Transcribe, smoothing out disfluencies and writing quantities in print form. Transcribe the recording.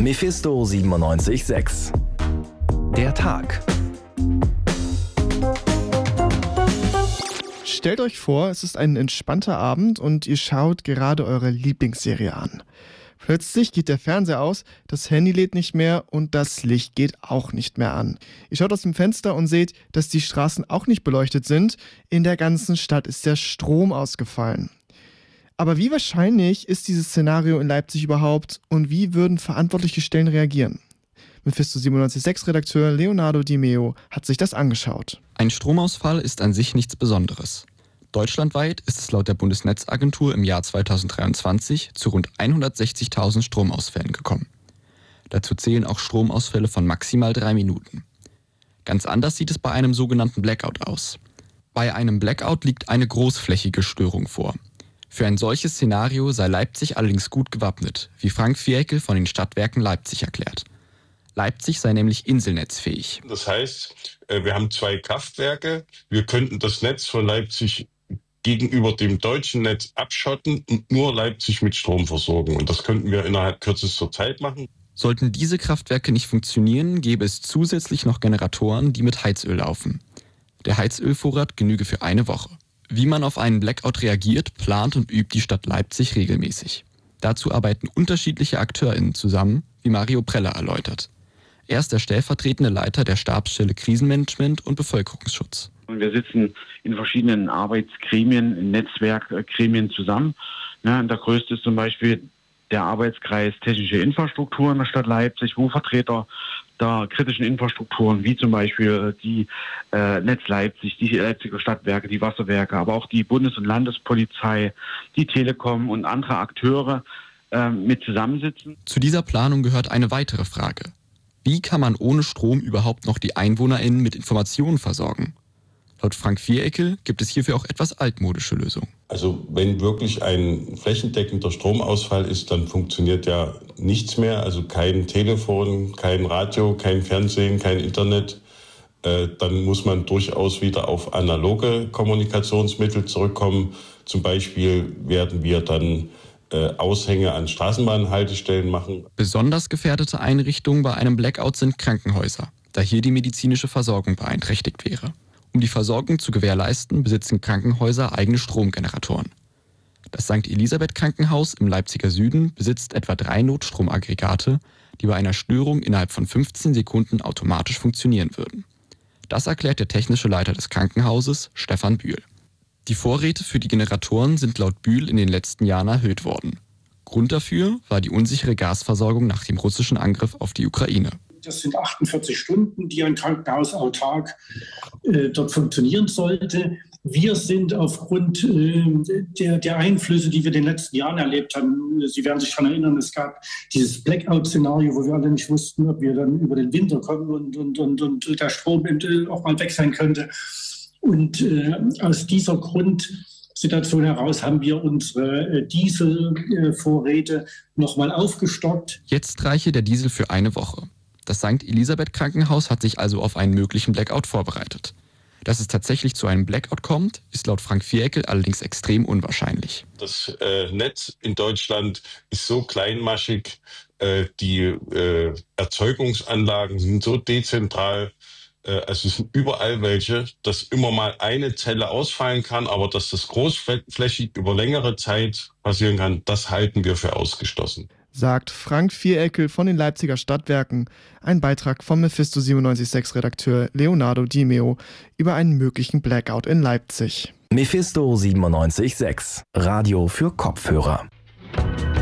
Mephisto 97.6. Der Tag. Stellt euch vor, es ist ein entspannter Abend und ihr schaut gerade eure Lieblingsserie an. Plötzlich geht der Fernseher aus, das Handy lädt nicht mehr und das Licht geht auch nicht mehr an. Ihr schaut aus dem Fenster und seht, dass die Straßen auch nicht beleuchtet sind. In der ganzen Stadt ist der Strom ausgefallen. Aber wie wahrscheinlich ist dieses Szenario in Leipzig überhaupt und wie würden verantwortliche Stellen reagieren? Mephisto 97.6 Redakteur Leonardo Di Meo hat sich das angeschaut. Ein Stromausfall ist an sich nichts Besonderes. Deutschlandweit ist es laut der Bundesnetzagentur im Jahr 2023 zu rund 160.000 Stromausfällen gekommen. Dazu zählen auch Stromausfälle von maximal 3 Minuten. Ganz anders sieht es bei einem sogenannten Blackout aus. Bei einem Blackout liegt eine großflächige Störung vor. Für ein solches Szenario sei Leipzig allerdings gut gewappnet, wie Frank Viereckel von den Stadtwerken Leipzig erklärt. Leipzig sei nämlich inselnetzfähig. Das heißt, wir haben 2 Kraftwerke. Wir könnten das Netz von Leipzig gegenüber dem deutschen Netz abschotten und nur Leipzig mit Strom versorgen. Und das könnten wir innerhalb kürzester Zeit machen. Sollten diese Kraftwerke nicht funktionieren, gäbe es zusätzlich noch Generatoren, die mit Heizöl laufen. Der Heizölvorrat genüge für eine Woche. Wie man auf einen Blackout reagiert, plant und übt die Stadt Leipzig regelmäßig. Dazu arbeiten unterschiedliche AkteurInnen zusammen, wie Mario Preller erläutert. Er ist der stellvertretende Leiter der Stabsstelle Krisenmanagement und Bevölkerungsschutz. Wir sitzen in verschiedenen Arbeitsgremien, in Netzwerkgremien zusammen. Der größte ist zum Beispiel der Arbeitskreis Technische Infrastruktur in der Stadt Leipzig, wo Vertreter der kritischen Infrastrukturen, wie zum Beispiel die Netz Leipzig, die Leipziger Stadtwerke, die Wasserwerke, aber auch die Bundes- und Landespolizei, die Telekom und andere Akteure mit zusammensitzen. Zu dieser Planung gehört eine weitere Frage. Wie kann man ohne Strom überhaupt noch die EinwohnerInnen mit Informationen versorgen? Laut Frank Viereckel gibt es hierfür auch etwas altmodische Lösungen. Also wenn wirklich ein flächendeckender Stromausfall ist, dann funktioniert ja nichts mehr. Also kein Telefon, kein Radio, kein Fernsehen, kein Internet. Dann muss man durchaus wieder auf analoge Kommunikationsmittel zurückkommen. Zum Beispiel werden wir dann Aushänge an Straßenbahnhaltestellen machen. Besonders gefährdete Einrichtungen bei einem Blackout sind Krankenhäuser, da hier die medizinische Versorgung beeinträchtigt wäre. Um die Versorgung zu gewährleisten, besitzen Krankenhäuser eigene Stromgeneratoren. Das St. Elisabeth Krankenhaus im Leipziger Süden besitzt etwa 3 Notstromaggregate, die bei einer Störung innerhalb von 15 Sekunden automatisch funktionieren würden. Das erklärt der technische Leiter des Krankenhauses, Stefan Bühl. Die Vorräte für die Generatoren sind laut Bühl in den letzten Jahren erhöht worden. Grund dafür war die unsichere Gasversorgung nach dem russischen Angriff auf die Ukraine. Das sind 48 Stunden, die ein Krankenhaus autark dort funktionieren sollte. Wir sind aufgrund der Einflüsse, die wir in den letzten Jahren erlebt haben, Sie werden sich daran erinnern, es gab dieses Blackout-Szenario, wo wir alle nicht wussten, ob wir dann über den Winter kommen und der Strom auch mal weg sein könnte. Und aus dieser Grundsituation heraus haben wir unsere Dieselvorräte nochmal aufgestockt. Jetzt reiche der Diesel für eine Woche. Das St. Elisabeth Krankenhaus hat sich also auf einen möglichen Blackout vorbereitet. Dass es tatsächlich zu einem Blackout kommt, ist laut Frank Viereckel allerdings extrem unwahrscheinlich. Das Netz in Deutschland ist so kleinmaschig, die Erzeugungsanlagen sind so dezentral, es sind überall welche, dass immer mal eine Zelle ausfallen kann, aber dass das großflächig über längere Zeit passieren kann, das halten wir für ausgeschlossen. Sagt Frank Viereckel von den Leipziger Stadtwerken. Ein Beitrag vom Mephisto 97.6 Redakteur Leonardo Di Meo über einen möglichen Blackout in Leipzig. Mephisto 97.6. Radio für Kopfhörer.